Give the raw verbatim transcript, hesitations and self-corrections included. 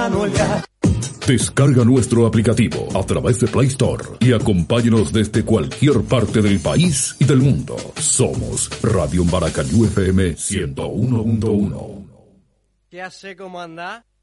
Magnolia. Descarga nuestro aplicativo a través de Play Store y acompáñanos desde cualquier parte del país y del mundo. Somos Radio Maracayú F M ciento uno punto uno. ¿Qué hace, cómo anda?